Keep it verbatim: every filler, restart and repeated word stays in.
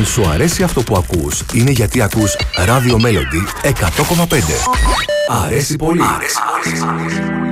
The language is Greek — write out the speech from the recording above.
Σου αρέσει αυτό που ακούς, είναι γιατί ακούς Radio Melody εκατό κόμμα πέντε. Αρέσει πολύ. Αρέσει πολύ.